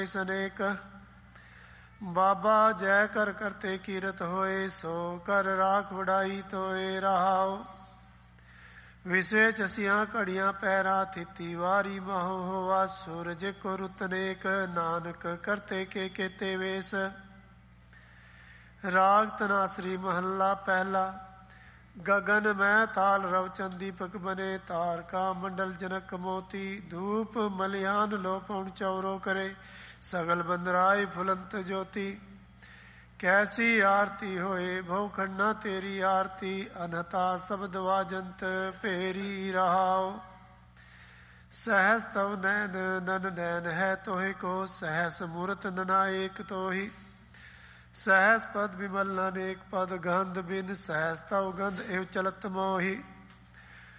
Snake ਬਾਬਾ ਜੈ ਕਰ ਕਰਤੇ ਕੀਰਤ ਹੋਏ, ਸੋ ਕਰ ਰਾਖ ਵਡਾਈ ਤੋਏ ਰਹਾਓ। ਵਿਸਵੇ ਚਸੀਆਂ ਘੜੀਆਂ ਪੈਰਾ, ਥਿਤੀ ਵਾਰੀ ਮਹੋ ਹੋਵਾ, ਸੂਰਜ ਕੋ ਰੁਤ ਨੇਕ, ਨਾਨਕ ਕਰਤੇ ਕੇ ਕੇਤੇ ਵੇਸ। ਰਾਗ ਧਨਾਸਰੀ ਮਹੱਲਾ ਪਹਿਲਾ। ਗਗਨ ਮੈਂ ਤਾਲ ਰਵ ਚੰਦ ਦੀਪਕ ਬਨੇ, ਤਾਰਕਾ ਮੰਡਲ ਜਨਕ ਮੋਤੀ, ਧੂਪ ਮਲਿਆਨ ਲੋ ਪਉਣ ਚੌਰੋ ਕਰੇ, ਸਗਲ ਬੰਦਰਾਏ ਫੁਲੰਤ ਜੋਤੀ। ਕੈਸੀ ਆਰਤੀ ਹੋਏ ਭਉ ਖੰਡਾ ਤੇਰੀ ਆਰਤੀ, ਅਨਹਤਾ ਸ਼ਬਦ ਵਾਜੰਤ ਭੇਰੀ ਰਹਾਓ। ਸਹਸ ਤਵ ਨੈਨ ਨਨ ਨੈਨ ਹੈ ਤੋਹਿ ਕੋ, ਸਹਸ ਮੂਰਤ ਨਨਾਏਕ ਤੋਹੀ। ਸਹਸ ਪਦ ਵਿਮਲ ਅਨੇਕ ਪਦ, ਗੰਧ ਬਿਨ ਸਹਸ ਤਵ ਗੰਧ ਇਵ ਚਲਤ ਮੋਹੀ।